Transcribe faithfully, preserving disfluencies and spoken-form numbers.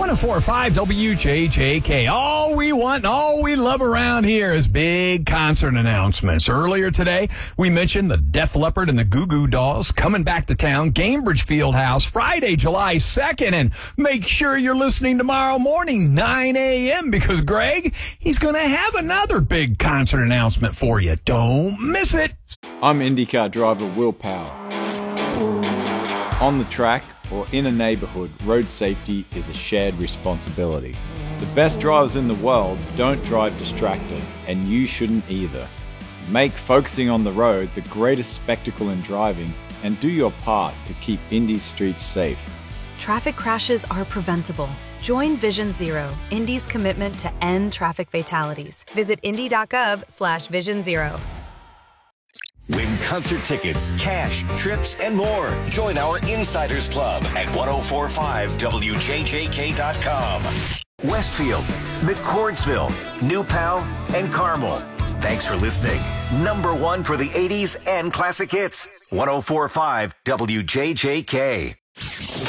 one oh four point five W J J K. All we want and all we love around here is big concert announcements. Earlier today, we mentioned the Def Leppard and the Goo Goo Dolls coming back to town, Gainbridge Fieldhouse, Friday, July second. And make sure you're listening tomorrow morning, nine a.m., because Greg, he's going to have another big concert announcement for you. Don't miss it. I'm IndyCar driver Will Power. On the track or in a neighborhood, road safety is a shared responsibility. The best drivers in the world don't drive distracted, and you shouldn't either. Make focusing on the road the greatest spectacle in driving, and do your part to keep Indy's streets safe. Traffic crashes are preventable. Join Vision Zero, Indy's commitment to end traffic fatalities. Visit indy.gov slash vision zero. Win concert tickets, cash, trips, and more. Join our Insiders Club at ten forty-five W J J K dot com. Westfield, McCordsville, New Pal, and Carmel. Thanks for listening. Number one for the eighties and classic hits. ten forty-five W J J K.